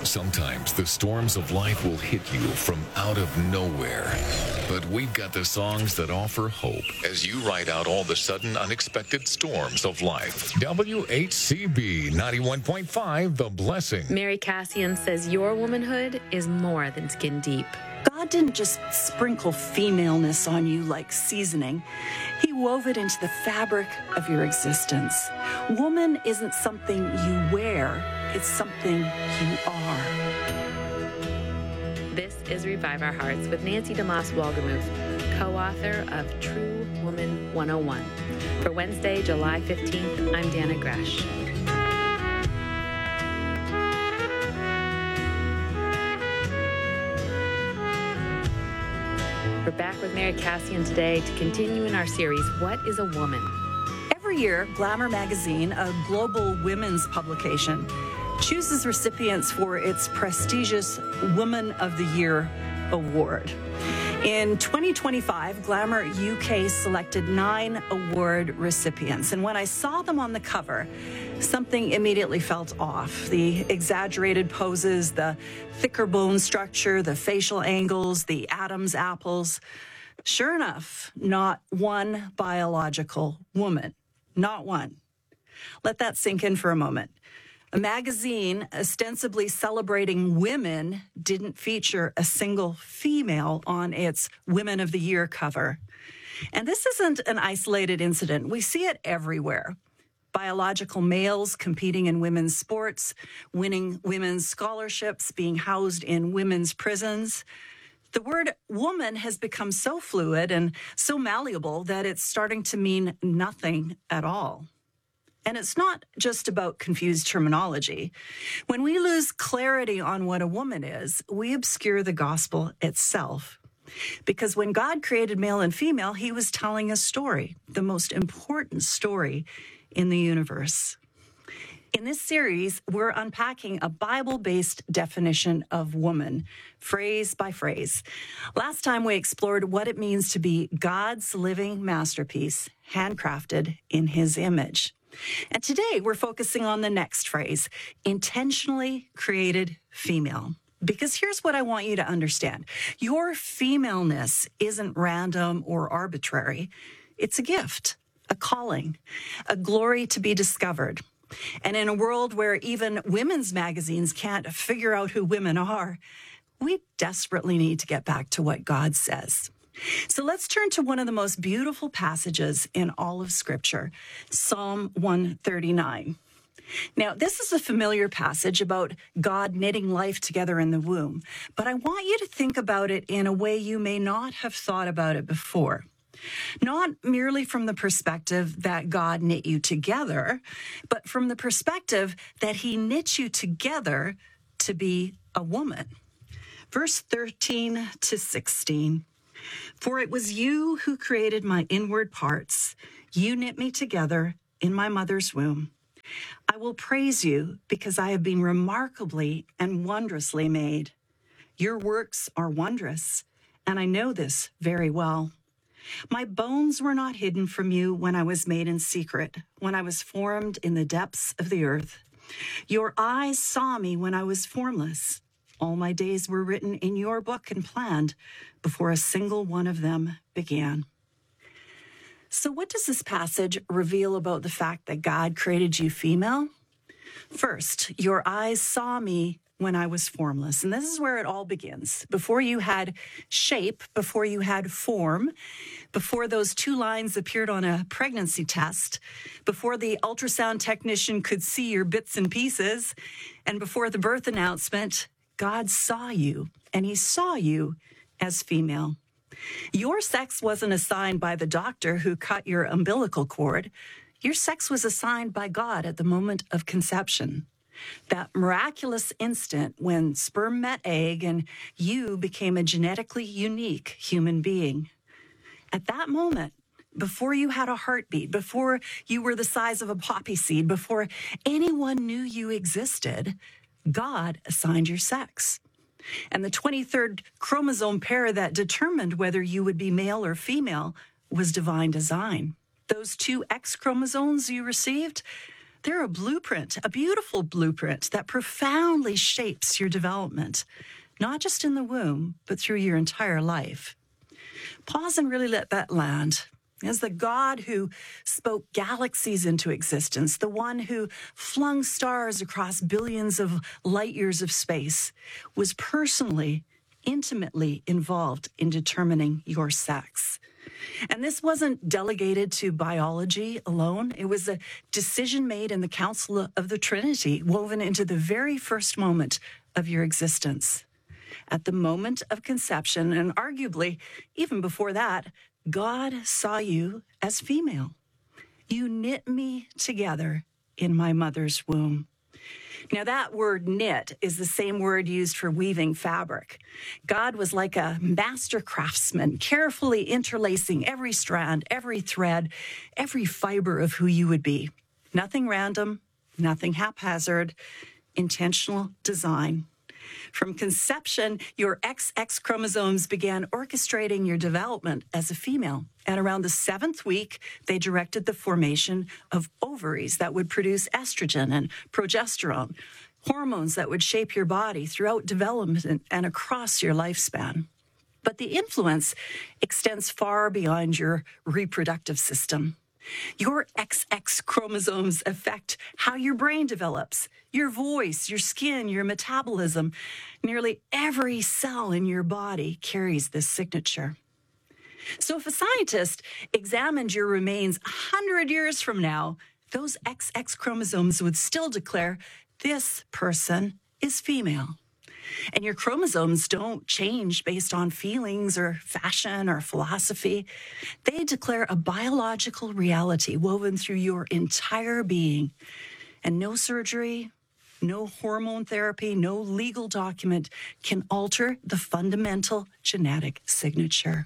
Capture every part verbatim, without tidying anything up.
Sometimes the storms of life will hit you from out of nowhere. But we've got the songs that offer hope as you ride out all the sudden unexpected storms of life. W H C B ninety-one point five, The Blessing. Mary Cassian says your womanhood is more than skin deep. God didn't just sprinkle femaleness on you like seasoning. He wove it into the fabric of your existence. Woman isn't something you wear, it's something you are. This is Revive Our Hearts with Nancy DeMoss Wolgemuth, co-author of True Woman one oh one. For Wednesday, July fifteenth, I'm Dana Gresh. We're back with Mary Cassian today to continue in our series, What is a Woman? Every year, Glamour magazine, a global women's publication, chooses recipients for its prestigious Woman of the Year award. In twenty twenty-five, Glamour U K selected nine award recipients. And when I saw them on the cover, something immediately felt off. The exaggerated poses, the thicker bone structure, the facial angles, the Adam's apples. Sure enough, not one biological woman. Not one. Let that sink in for a moment. A magazine ostensibly celebrating women didn't feature a single female on its Women of the Year cover. And this isn't an isolated incident. We see it everywhere. Biological males competing in women's sports, winning women's scholarships, being housed in women's prisons. The word woman has become so fluid and so malleable that it's starting to mean nothing at all. And it's not just about confused terminology. When we lose clarity on what a woman is, we obscure the gospel itself. Because when God created male and female, he was telling a story, the most important story in the universe. In this series, we're unpacking a Bible-based definition of woman, phrase by phrase. Last time we explored what it means to be God's living masterpiece, handcrafted in his image. And today we're focusing on the next phrase, intentionally created female. Because here's what I want you to understand. Your femaleness isn't random or arbitrary. It's a gift, a calling, a glory to be discovered. And in a world where even women's magazines can't figure out who women are, we desperately need to get back to what God says. So let's turn to one of the most beautiful passages in all of Scripture, Psalm one thirty-nine. Now, this is a familiar passage about God knitting life together in the womb, but I want you to think about it in a way you may not have thought about it before. Not merely from the perspective that God knit you together, but from the perspective that he knit you together to be a woman. Verse thirteen to sixteen. For it was you who created my inward parts. You knit me together in my mother's womb. I will praise you because I have been remarkably and wondrously made. Your works are wondrous, and I know this very well. My bones were not hidden from you when I was made in secret, when I was formed in the depths of the earth. Your eyes saw me when I was formless. All my days were written in your book and planned before a single one of them began. So what does this passage reveal about the fact that God created you female? First, your eyes saw me when I was formless. And this is where it all begins. Before you had shape, before you had form, before those two lines appeared on a pregnancy test, before the ultrasound technician could see your bits and pieces, and before the birth announcement, God saw you, and he saw you as female. Your sex wasn't assigned by the doctor who cut your umbilical cord. Your sex was assigned by God at the moment of conception. That miraculous instant when sperm met egg and you became a genetically unique human being. At that moment, before you had a heartbeat, before you were the size of a poppy seed, before anyone knew you existed, God assigned your sex. And the twenty-third chromosome pair that determined whether you would be male or female was divine design. Those two X chromosomes you received, They're a blueprint, a beautiful blueprint that profoundly shapes your development, not just in the womb, but through your entire life. Pause and really let that land. As the God who spoke galaxies into existence, the one who flung stars across billions of light years of space, was personally, intimately involved in determining your sex. And this wasn't delegated to biology alone. It was a decision made in the Council of the Trinity, woven into the very first moment of your existence. At the moment of conception, and arguably even before that, God saw you as female. You knit me together in my mother's womb. Now, that word knit is the same word used for weaving fabric. God was like a master craftsman, carefully interlacing every strand, every thread, every fiber of who you would be. Nothing random, nothing haphazard, intentional design. From conception, your X X chromosomes began orchestrating your development as a female. And around the seventh week, they directed the formation of ovaries that would produce estrogen and progesterone, hormones that would shape your body throughout development and across your lifespan. But the influence extends far beyond your reproductive system. Your X X chromosomes affect how your brain develops, your voice, your skin, your metabolism. Nearly every cell in your body carries this signature. So if a scientist examined your remains one hundred years from now, those X X chromosomes would still declare this person is female. And your chromosomes don't change based on feelings or fashion or philosophy. They declare a biological reality woven through your entire being. And no surgery, no hormone therapy, no legal document can alter the fundamental genetic signature.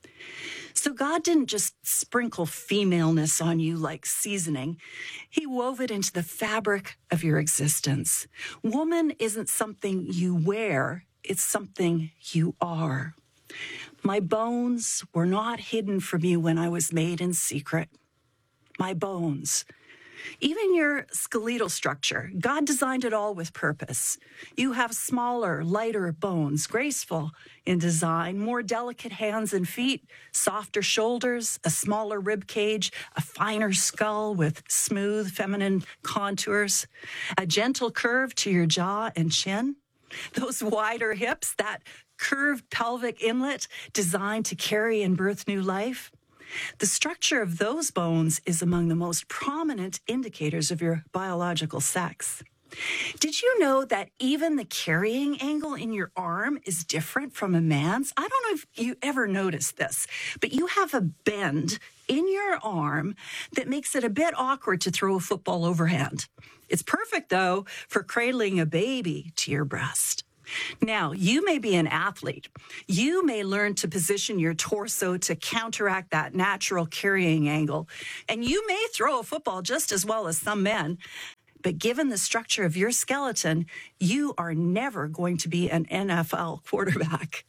So God didn't just sprinkle femaleness on you like seasoning. He wove it into the fabric of your existence. Woman isn't something you wear, it's something you are. My bones were not hidden from you when I was made in secret. My bones. Even your skeletal structure, God designed it all with purpose. You have smaller, lighter bones, graceful in design, more delicate hands and feet, softer shoulders, a smaller rib cage, a finer skull with smooth feminine contours, a gentle curve to your jaw and chin, those wider hips, that curved pelvic inlet designed to carry and birth new life. The structure of those bones is among the most prominent indicators of your biological sex. Did you know that even the carrying angle in your arm is different from a man's? I don't know if you ever noticed this, but you have a bend in your arm that makes it a bit awkward to throw a football overhand. It's perfect, though, for cradling a baby to your breast. Now, you may be an athlete. You may learn to position your torso to counteract that natural carrying angle, and you may throw a football just as well as some men. But given the structure of your skeleton, you are never going to be an N F L quarterback.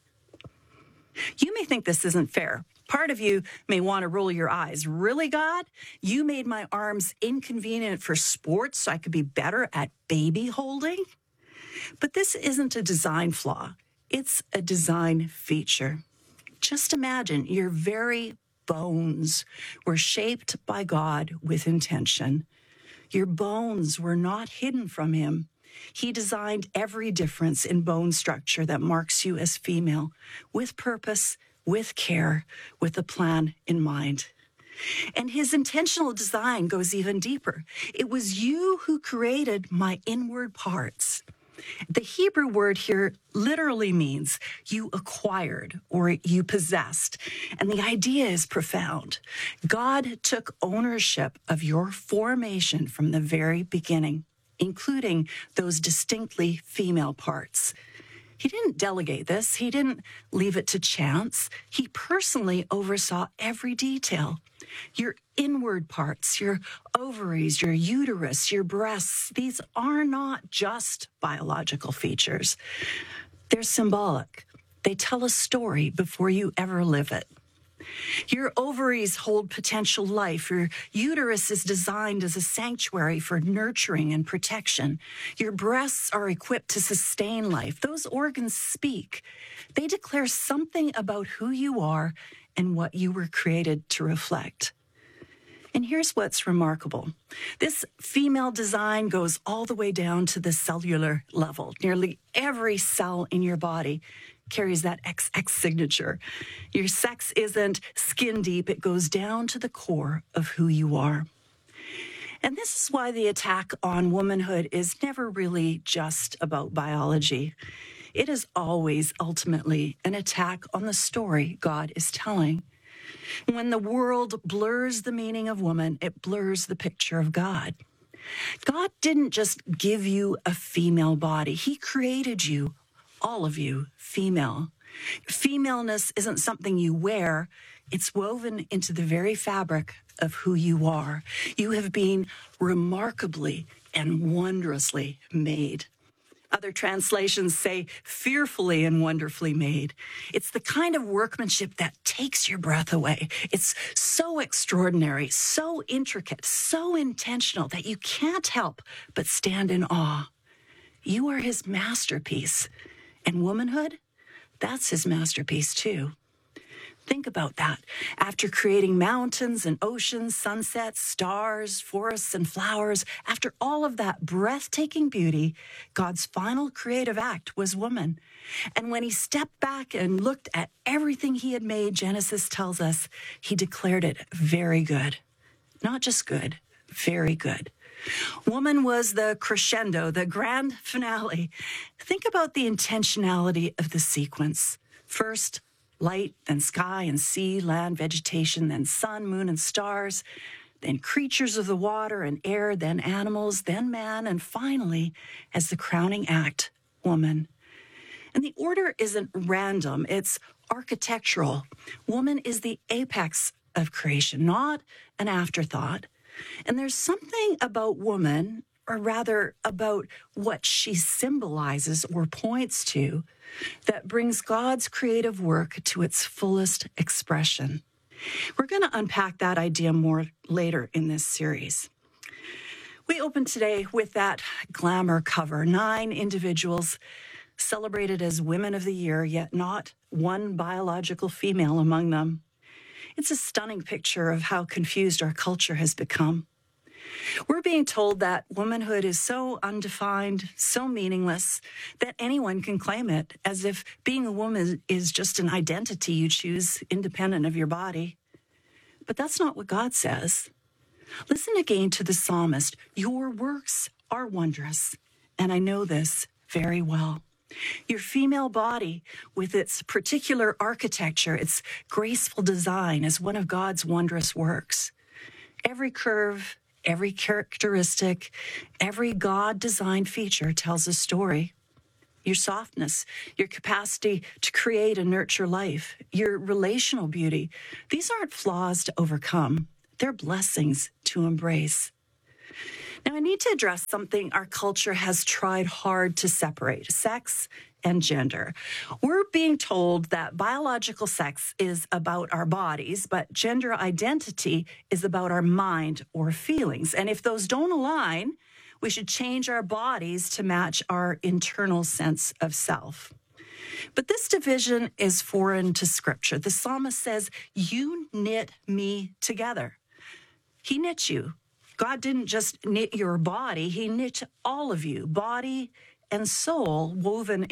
You may think this isn't fair. Part of you may want to roll your eyes. Really, God? You made my arms inconvenient for sports so I could be better at baby holding? But this isn't a design flaw. It's a design feature. Just imagine your very bones were shaped by God with intention. Your bones were not hidden from him. He designed every difference in bone structure that marks you as female, with purpose, with care, with a plan in mind. And his intentional design goes even deeper. It was you who created my inward parts. The Hebrew word here literally means you acquired or you possessed. And the idea is profound. God took ownership of your formation from the very beginning, including those distinctly female parts. He didn't delegate this. He didn't leave it to chance. He personally oversaw every detail. Your inward parts, your ovaries, your uterus, your breasts, these are not just biological features. They're symbolic. They tell a story before you ever live it. Your ovaries hold potential life. Your uterus is designed as a sanctuary for nurturing and protection. Your breasts are equipped to sustain life. Those organs speak. They declare something about who you are and what you were created to reflect. And here's what's remarkable. This female design goes all the way down to the cellular level. Nearly every cell in your body carries that X X signature. Your sex isn't skin deep, it goes down to the core of who you are. And this is why the attack on womanhood is never really just about biology. It is always ultimately an attack on the story God is telling. When the world blurs the meaning of woman, it blurs the picture of God. God didn't just give you a female body. He created you, all of you, female. Femaleness isn't something you wear. It's woven into the very fabric of who you are. You have been remarkably and wondrously made. Other translations say fearfully and wonderfully made. It's the kind of workmanship that takes your breath away. It's so extraordinary, so intricate, so intentional that you can't help but stand in awe. You are his masterpiece. And womanhood, that's his masterpiece too. Think about that. After creating mountains and oceans, sunsets, stars, forests, and flowers, after all of that breathtaking beauty, God's final creative act was woman. And when he stepped back and looked at everything he had made, Genesis tells us he declared it very good. Not just good, very good. Woman was the crescendo, the grand finale. Think about the intentionality of the sequence. First, light, then sky and sea, land, vegetation, then sun, moon, and stars, then creatures of the water and air, then animals, then man, and finally, as the crowning act, woman. And the order isn't random, it's architectural. Woman is the apex of creation, not an afterthought. And there's something about woman, or rather about what she symbolizes or points to, that brings God's creative work to its fullest expression. We're going to unpack that idea more later in this series. We open today with that glamour cover, nine individuals celebrated as Women of the Year, yet not one biological female among them. It's a stunning picture of how confused our culture has become. We're being told that womanhood is so undefined, so meaningless, that anyone can claim it, as if being a woman is just an identity you choose independent of your body. But that's not what God says. Listen again to the psalmist. Your works are wondrous, and I know this very well. Your female body, with its particular architecture, its graceful design, is one of God's wondrous works. Every curve, every characteristic, every God-designed feature tells a story. Your softness, your capacity to create and nurture life, your relational beauty, these aren't flaws to overcome. They're blessings to embrace. Now, I need to address something our culture has tried hard to separate: sex and gender. We're being told that biological sex is about our bodies, but gender identity is about our mind or feelings. And if those don't align, we should change our bodies to match our internal sense of self. But this division is foreign to Scripture. The psalmist says, "You knit me together." He knit you. God didn't just knit your body, he knit all of you, body and soul, woven